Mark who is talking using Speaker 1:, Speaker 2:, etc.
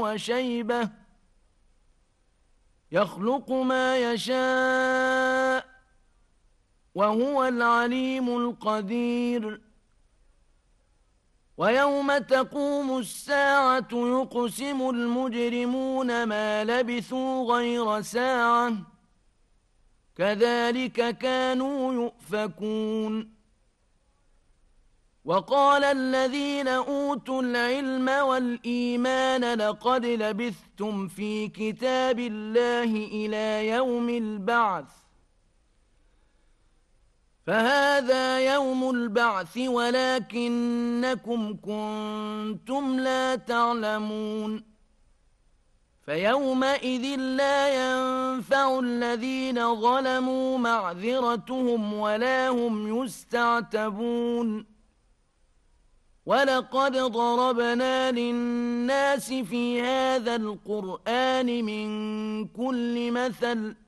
Speaker 1: وشيبة يخلق ما يشاء وهو العليم القدير ويوم تقوم الساعة يقسم المجرمون ما لبثوا غير ساعة كذلك كانوا يؤفكون وقال الذين أوتوا العلم والإيمان لقد لبثتم في كتاب الله إلى يوم البعث فهذا يوم البعث ولكنكم كنتم لا تعلمون فيومئذ لا ينفع الذين ظلموا معذرتهم ولا هم يستعتبون ولقد ضربنا للناس في هذا القرآن من كل مثل